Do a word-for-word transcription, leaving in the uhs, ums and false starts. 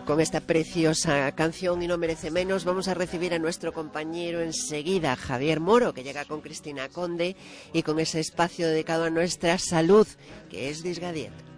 con esta preciosa canción Y no merece menos, vamos a recibir a nuestro compañero enseguida, Javier Moro, que llega con Cristina Conde y con ese espacio dedicado a nuestra salud, que es Disgadiet.